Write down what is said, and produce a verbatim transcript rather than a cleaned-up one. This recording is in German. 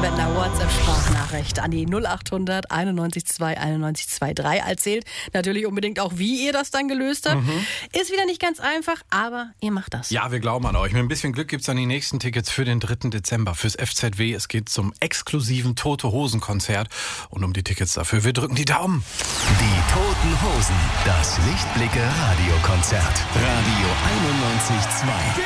mit einer WhatsApp-Sprachnachricht an die null acht hundert einundneunzig zwei einundneunzig drei. Erzählt natürlich unbedingt auch, wie ihr das dann gelöst habt. Mhm. Ist wieder nicht ganz einfach, aber ihr macht das. Ja, wir glauben an euch. Mit ein bisschen Glück gibt's dann die nächsten Tickets für den dritten Dezember fürs F Z W. Es geht zum exklusiven Tote-Hosen-Konzert. Und um die Tickets dafür, wir drücken die Daumen. Die Toten Hosen, das Lichtblicke Radiokonzert. Radio einundneunzig zwei.